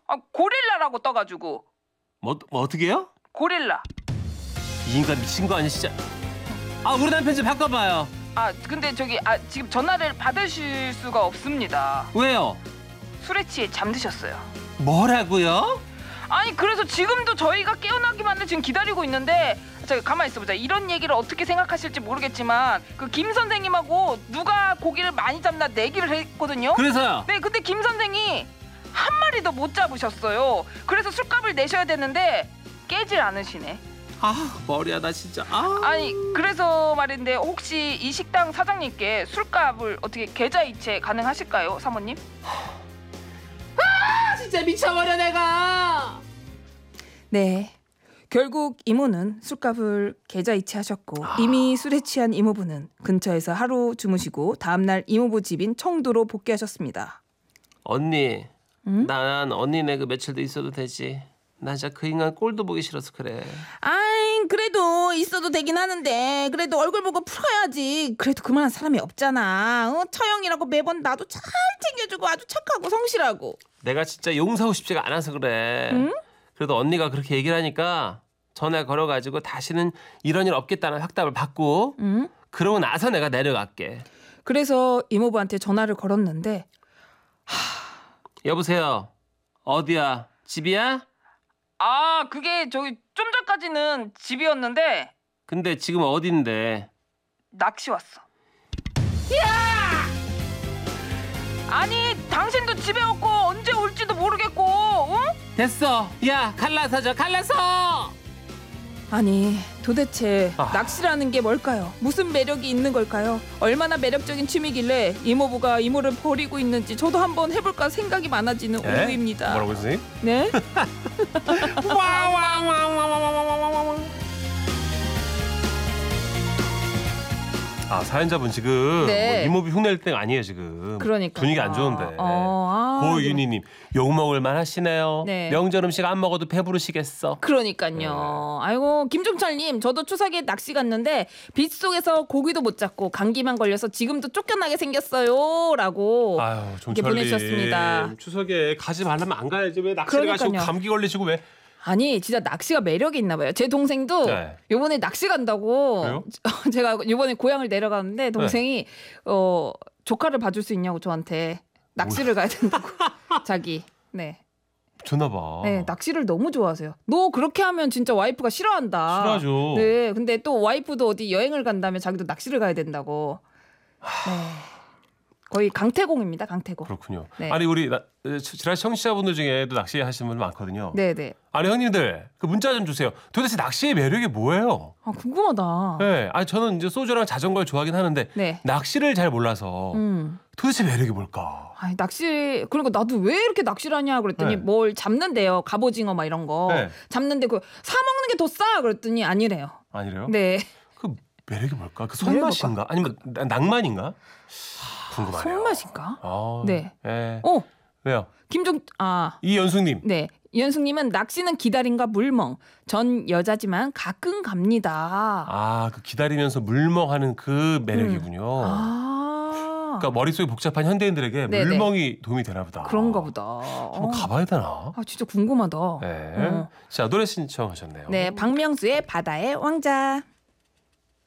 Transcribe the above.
고릴라라고 떠가지고. 뭐 어떻게요? 고릴라. 이 인간 미친 거 아니야 진짜. 우리 남편 좀 바꿔봐요. 근데 지금 전화를 받으실 수가 없습니다. 왜요? 술에 취해 잠드셨어요. 뭐라고요? 아니 그래서 지금도 저희가 깨어나기만을 지금 기다리고 있는데, 가만히 있어보자. 이런 얘기를 어떻게 생각하실지 모르겠지만 그 김 선생님하고 누가 고기를 많이 잡나 내기를 했거든요. 그래서요? 네, 근데 김 선생이 한 마리도 못 잡으셨어요. 그래서 술값을 내셔야 되는데 깨질 않으시네. 머리야 나 진짜. 아니 그래서 말인데, 혹시 이 식당 사장님께 술값을 어떻게 계좌이체 가능하실까요, 사모님? 진짜 미쳐버려 내가. 네, 결국 이모는 술값을 계좌이체하셨고, 이미 술에 취한 이모부는 근처에서 하루 주무시고 다음날 이모부 집인 청도로 복귀하셨습니다. 언니, 응? 난 언니네 그 며칠 더 있어도 되지. 나 진짜 그 인간 꼴도 보기 싫어서 그래. 아이, 그래도 있어도 되긴 하는데, 그래도 얼굴 보고 풀어야지. 그래도 그만한 사람이 없잖아. 처형이라고 매번 나도 잘 챙겨주고 아주 착하고 성실하고. 내가 진짜 용서하고 싶지가 않아서 그래. 응? 그래도 언니가 그렇게 얘기를 하니까 전화 걸어가지고 다시는 이런 일 없겠다는 확답을 받고, 응? 그러고 나서 내가 내려갈게. 그래서 이모부한테 전화를 걸었는데, 여보세요. 어디야? 집이야? 그게 좀 전까지는 집이었는데 근데 지금 어딘데? 낚시 왔어. 야! 아니 당신도 집에 없고 언제 올지도 모르겠고, 응? 됐어. 야, 갈라서죠. 갈라서. 아니 도대체 낚시라는 게 뭘까요? 무슨 매력이 있는 걸까요? 얼마나 매력적인 취미길래 이모부가 이모를 버리고 있는지 저도 한번 해볼까 생각이 많아지는 오후입니다. 뭐라고 선생님? 네? 사연자분 지금 네. 뭐 이모부 흉낼 때가 아니에요 지금. 그러니까 분위기 안 좋은데. 고윤희님, 욕 먹을 만하시네요. 네. 명절 음식 안 먹어도 배부르시겠어. 그러니까요. 아이고 김종철님, 저도 추석에 낚시 갔는데 빗속에서 고기도 못 잡고 감기만 걸려서 지금도 쫓겨나게 생겼어요라고 이렇게 보내주셨습니다. 추석에 가지 말라면 안 가야지. 왜 낚시를 가시고 감기 걸리시고 왜? 아니 진짜 낚시가 매력이 있나 봐요. 제 동생도 요번에 낚시 간다고. 그래요? 제가 요번에 고향을 내려가는데 동생이 조카를 봐줄 수 있냐고 저한테 낚시를 가야 된다고. 자기. 네. 좋나 봐. 네, 낚시를 너무 좋아하세요. 너 그렇게 하면 진짜 와이프가 싫어한다. 싫어하죠. 네, 근데 또 와이프도 어디 여행을 간다면 자기도 낚시를 가야 된다고. 네. 거의 강태공입니다. 강태공. 그렇군요. 네. 아니 우리 지라시 청취자분들 중에도 낚시 하시는 분들 많거든요. 네네. 아니 형님들 그 문자 좀 주세요. 도대체 낚시의 매력이 뭐예요? 궁금하다. 네, 아니 저는 이제 소주랑 자전거를 좋아하긴 하는데 네. 낚시를 잘 몰라서 도대체 매력이 뭘까? 아니, 낚시 그러니까 나도 왜 이렇게 낚시를 하냐 그랬더니 뭘 잡는데요. 갑오징어 막 이런 거 잡는데 그 사 먹는 게 더 싸 그랬더니 아니래요. 아니래요? 네. 그 매력이 뭘까? 그 손맛인가? 아니면 낭만인가? 궁금하네요. 손맛인가? 네. 네. 왜요? 이연숙님. 네. 이연숙님은 낚시는 기다림과 물멍. 전 여자지만 가끔 갑니다. 그 기다리면서 물멍하는 그 매력이군요. 그러니까 머릿속이 복잡한 현대인들에게 물멍이 도움이 되나 보다. 그런가 보다. 한번 가봐야 되나? 진짜 궁금하다. 네. 자, 노래 신청하셨네요. 네, 박명수의 바다의 왕자.